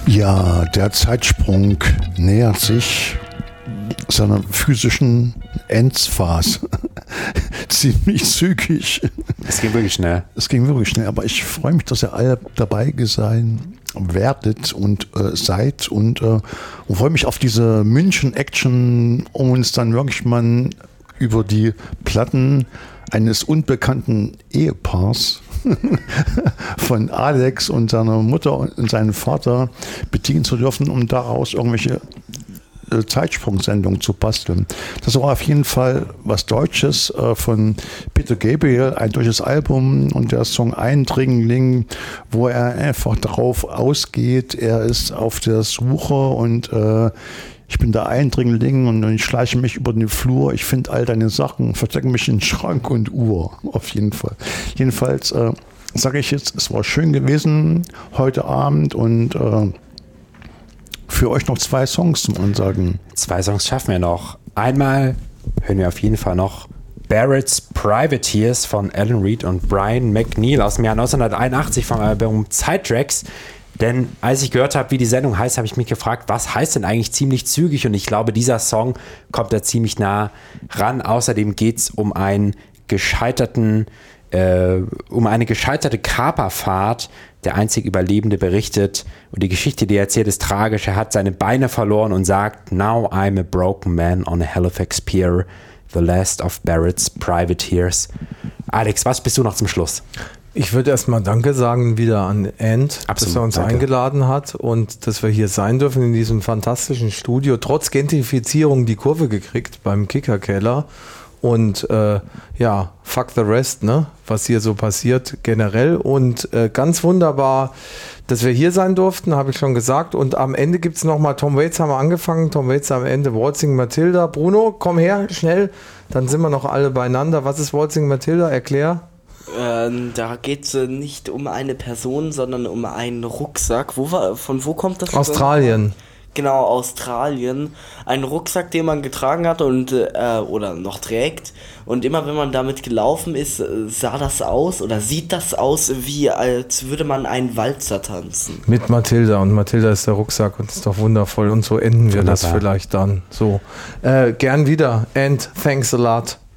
Ja, der Zeitsprung nähert sich seiner physischen Endphase. Ziemlich zügig. Es ging wirklich schnell. Aber ich freue mich, dass ihr alle dabei sein werdet und seid und freue mich auf diese München-Action, um uns dann wirklich mal über die Platten eines unbekannten Ehepaars von Alex und seiner Mutter und seinem Vater bedienen zu dürfen, um daraus irgendwelche Zeitsprungsendungen zu basteln. Das war auf jeden Fall was Deutsches von Peter Gabriel, ein deutsches Album, und der Song Eindringling, wo er einfach darauf ausgeht, er ist auf der Suche und ich bin der Eindringling und ich schleiche mich über den Flur, ich finde all deine Sachen, verstecke mich in Schrank und Uhr, auf jeden Fall. Jedenfalls sage ich jetzt, es war schön gewesen heute Abend und für euch noch 2 Songs zum Ansagen. 2 Songs schaffen wir noch. Einmal hören wir auf jeden Fall noch Barrett's Privateers von Alan Reed und Brian McNeil aus dem Jahr 1981 vom Album Sidetracks. Denn als ich gehört habe, wie die Sendung heißt, habe ich mich gefragt, was heißt denn eigentlich ziemlich zügig? Und ich glaube, dieser Song kommt da ziemlich nah ran. Außerdem geht es um eine gescheiterte Kaperfahrt. Der einzige Überlebende berichtet und die Geschichte, die er erzählt, ist tragisch. Er hat seine Beine verloren und sagt, "Now I'm a broken man on a Halifax pier, the last of Barrett's Privateers." Alex, was bist du noch zum Schluss? Ich würde erstmal Danke sagen wieder an Ant, dass er uns eingeladen hat und dass wir hier sein dürfen in diesem fantastischen Studio. Trotz Gentrifizierung die Kurve gekriegt beim Kickerkeller. Und fuck the rest, ne? Was hier so passiert generell. Und ganz wunderbar, dass wir hier sein durften, habe ich schon gesagt. Und am Ende gibt es nochmal, Tom Waits haben wir angefangen, Tom Waits am Ende, Waltzing Matilda. Bruno, komm her, schnell, dann sind wir noch alle beieinander. Was ist Waltzing Matilda? Erklär. Da geht es nicht um eine Person, sondern um einen Rucksack. Von wo kommt das? Australien. Genau, Australien. Ein Rucksack, den man getragen hat und oder noch trägt. Und immer wenn man damit gelaufen ist, sieht das aus, wie als würde man einen Walzer tanzen. Mit Matilda. Und Matilda ist der Rucksack und ist doch wundervoll. Und so enden wir das vielleicht dann. So. Gern wieder. And thanks a lot.